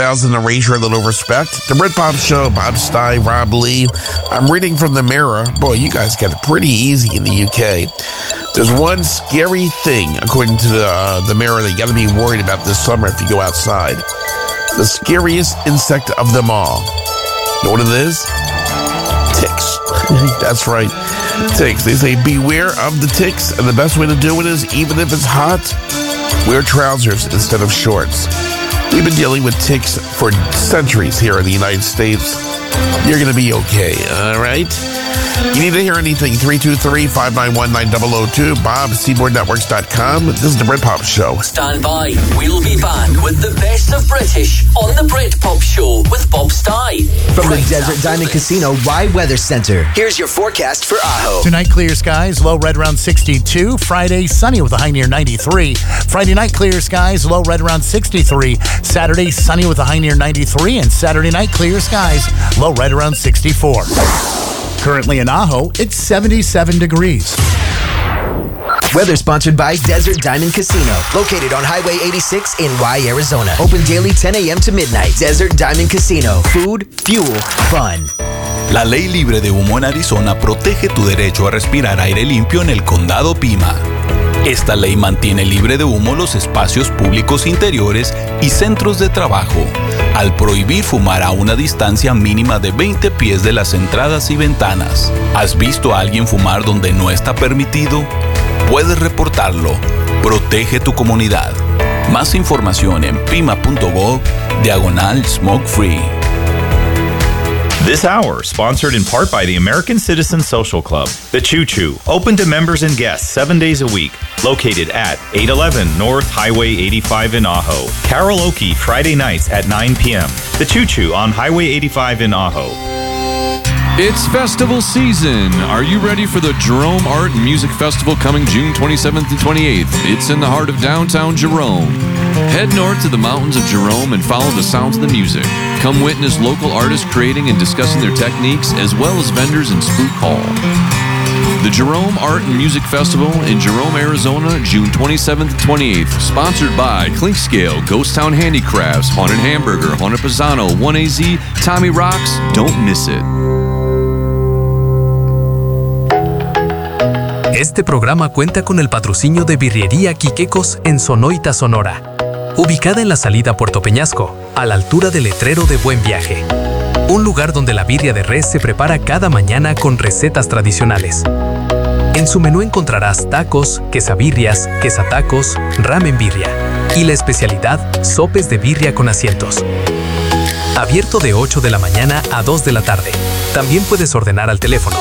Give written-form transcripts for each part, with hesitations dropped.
2000 and raise your little respect. The Britpop Show, Bob Stein, Rob Lee. I'm reading from the Mirror. Boy, you guys get it pretty easy in the UK. There's one scary thing, according to the Mirror, that you got to be worried about this summer if you go outside. The scariest insect of them all. You know what it is? Ticks. That's right. Ticks. They say beware of the ticks, and the best way to do it is, even if it's hot, wear trousers instead of shorts. We've been dealing with ticks for centuries here in the United States. You're going to be okay, all right? You need to hear anything, 323-591-9002, Bob, SeaboardNetworks.com. This is the Britpop Show. Stand by. We'll be back with the best of British on the Britpop Show with Bob Stein. From the Desert Diamond Casino Rye Weather Center, here's your forecast for Ajo. Tonight, clear skies, low right around 62. Friday, sunny with a high near 93. Friday night, clear skies, low right around 63. Saturday, sunny with a high near 93. And Saturday night, clear skies, low right around 64. Currently in Ajo, it's 77 degrees. Weather sponsored by Desert Diamond Casino, located on Highway 86 in Rye, Arizona. Open daily 10 a.m. to midnight. Desert Diamond Casino. Food, fuel, fun. La ley libre de humo en Arizona protege tu derecho a respirar aire limpio en el condado Pima. Esta ley mantiene libre de humo los espacios públicos interiores y centros de trabajo, al prohibir fumar a una distancia mínima de 20 pies de las entradas y ventanas. ¿Has visto a alguien fumar donde no está permitido? Puedes reportarlo. Protege tu comunidad. Más información en pima.gov/smoke free. This hour, sponsored in part by the American Citizen Social Club, The Choo Choo, open to members and guests 7 days a week, located at 811 North Highway 85 in Ajo. Karaoke Friday nights at 9 p.m. The Choo Choo on Highway 85 in Ajo. It's festival season. Are you ready for the Jerome Art and Music Festival coming June 27th and 28th? It's in the heart of downtown Jerome. Head north to the mountains of Jerome and follow the sounds of the music. Come witness local artists creating and discussing their techniques, as well as vendors in Spook Hall. The Jerome Art and Music Festival in Jerome, Arizona, June 27th and 28th. Sponsored by Clinkscale, Ghost Town Handicrafts, Haunted Hamburger, Haunted Pisano, 1AZ, Tommy Rocks. Don't miss it. Este programa cuenta con el patrocinio de Birrería Quiquecos en Sonoita, Sonora. Ubicada en la salida a Puerto Peñasco, a la altura del letrero de Buen Viaje. Un lugar donde la birria de res se prepara cada mañana con recetas tradicionales. En su menú encontrarás tacos, quesabirrias, quesatacos, ramen birria y la especialidad, sopes de birria con asientos. Abierto de 8 de la mañana a 2 de la tarde. También puedes ordenar al teléfono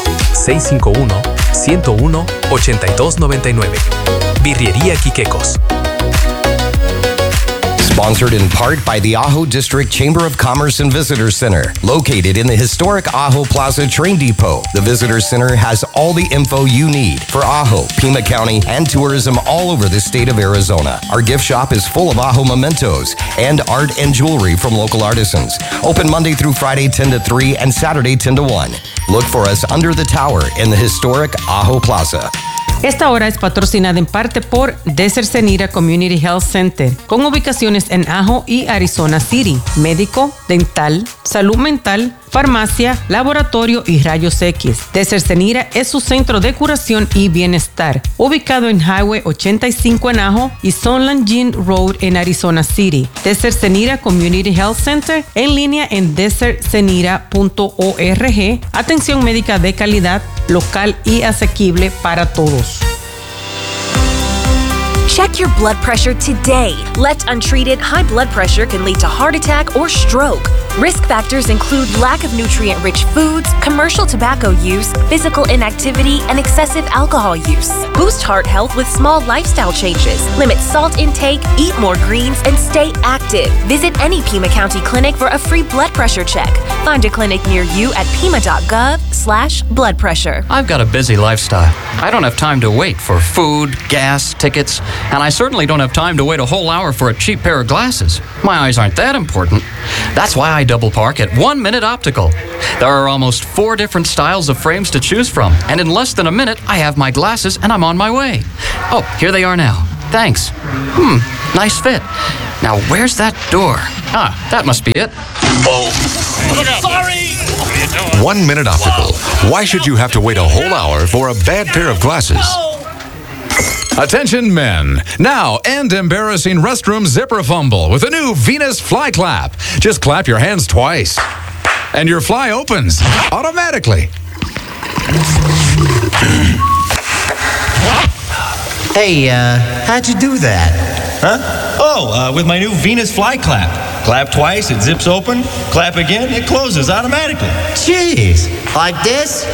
651-101-8299. Birrería Quiquecos. Sponsored in part by the Ajo District Chamber of Commerce and Visitor Center, located in the historic Ajo Plaza Train Depot. The Visitor Center has all the info you need for Ajo, Pima County, and tourism all over the state of Arizona. Our gift shop is full of Ajo mementos and art and jewelry from local artisans. Open Monday through Friday 10 to 3 and Saturday 10 to 1. Look for us under the tower in the historic Ajo Plaza. Esta hora es patrocinada en parte por Desert Cenira Community Health Center, con ubicaciones en Ajo y Arizona City. Médico, dental, salud mental, farmacia, laboratorio y rayos X. Desert Cenira es su centro de curación y bienestar, ubicado en Highway 85 en Ajo y Sunland Gin Road en Arizona City. Desert Cenira Community Health Center, en línea en desertcenira.org. Atención médica de calidad, local y asequible para todos. Check your blood pressure today. Left untreated, high blood pressure can lead to heart attack or stroke. Risk factors include lack of nutrient-rich foods, commercial tobacco use, physical inactivity, and excessive alcohol use. Boost heart health with small lifestyle changes. Limit salt intake, eat more greens, and stay active. Visit any Pima County clinic for a free blood pressure check. Find a clinic near you at pima.gov/blood pressure. I've got a busy lifestyle. I don't have time to wait for food, gas, tickets, and I certainly don't have time to wait a whole hour for a cheap pair of glasses. My eyes aren't that important. That's why I double park at 1 Minute Optical. There are almost 4 different styles of frames to choose from, and in less than a minute, I have my glasses and I'm on my way. Oh, here they are now. Thanks. Nice fit. Now, where's that door? Ah, that must be it. Sorry! 1 Minute Optical. Why should you have to wait a whole hour for a bad pair of glasses? Attention men. Now end embarrassing restroom zipper fumble with a new Venus Fly Clap. Just clap your hands twice. And your fly opens automatically. Hey, how'd you do that? Huh? Oh, with my new Venus Fly Clap. Clap twice, it zips open. Clap again, it closes automatically. Jeez. Like this?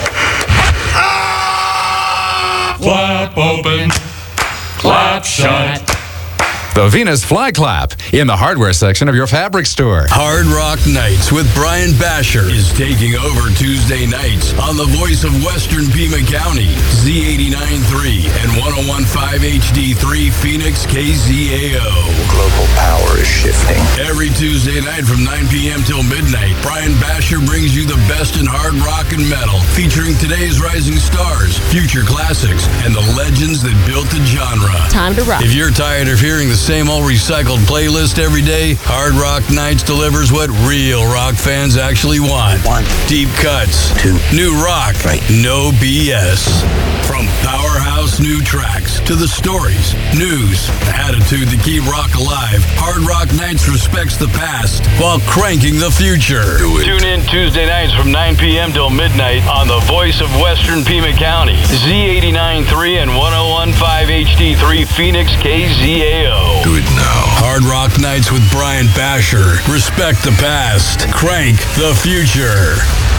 Clap open. Clap shut. The Venus Fly Clap in the hardware section of your fabric store. Hard Rock Nights with Brian Basher is taking over Tuesday nights on the voice of Western Pima County, Z89.3 and 101.5 HD3 Phoenix KZAO. Global power is shifting. Every Tuesday night from 9 p.m. till midnight, Brian Basher brings you the best in hard rock and metal, featuring today's rising stars, future classics, and the legends that built the genre. Time to rock. If you're tired of hearing the same old recycled playlist every day, Hard Rock Nights delivers what real rock fans actually want. Deep cuts. New rock. No BS. From powerhouse new tracks to the stories, news, attitude to keep rock alive, Hard Rock Nights respects the past while cranking the future. Tune in Tuesday nights from 9 p.m. till midnight on the voice of Western Pima County, Z89.3 and 101.5 HD3 Phoenix KZAO. Do it now. Hard Rock Nights with Brian Basher. Respect the past. Crank the future.